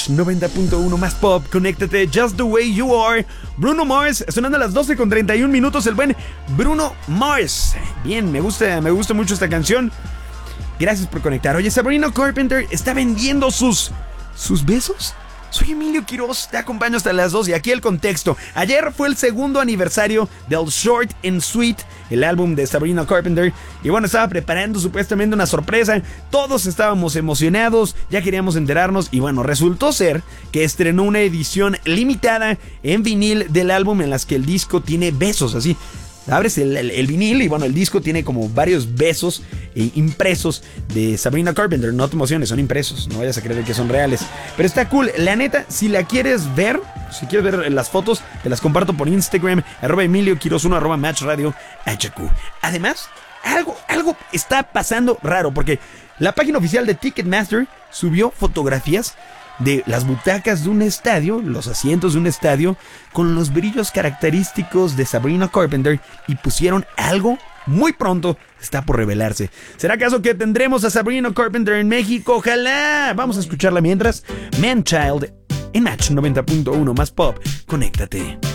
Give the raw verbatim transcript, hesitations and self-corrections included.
Match noventa punto uno más pop, conéctate, Just the Way You Are. Bruno Mars, sonando a las doce con treinta y un minutos, el buen Bruno Mars. Bien, me gusta, me gusta mucho esta canción. Gracias por conectar. Oye, Sabrina Carpenter está vendiendo sus, sus besos. Soy Emilio Quiroz, te acompaño hasta las dos y aquí el contexto. Ayer fue el segundo aniversario del Short and Sweet, el álbum de Sabrina Carpenter. Y bueno, estaba preparando supuestamente una sorpresa. Todos estábamos emocionados, ya queríamos enterarnos. Y bueno, resultó ser que estrenó una edición limitada en vinil del álbum en las que el disco tiene besos así. Abres el, el, el vinil y bueno, el disco tiene como varios besos eh, impresos de Sabrina Carpenter. No te emociones, son impresos, no vayas a creer que son reales. Pero está cool, la neta, si la quieres ver, si quieres ver las fotos, te las comparto por Instagram, arroba Emilio Quiroz uno, arroba Match Radio H Q. Además, algo, algo está pasando raro, porque la página oficial de Ticketmaster subió fotografías de las butacas de un estadio, los asientos de un estadio, con los brillos característicos de Sabrina Carpenter, y pusieron algo muy pronto está por revelarse. ¿Será acaso que tendremos a Sabrina Carpenter en México? ¡Ojalá! Vamos a escucharla mientras. Man Child en Match noventa punto uno más pop. Conéctate.